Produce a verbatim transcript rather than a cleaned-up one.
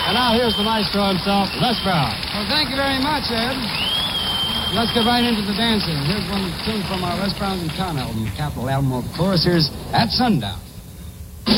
And now here's the maestro himself, Les Brown. Well, thank you very much, Ed. Let's get right into the dancing. Here's one tune from our Les Brown in Town album, Capital album of the chorus. Here's At Sundown.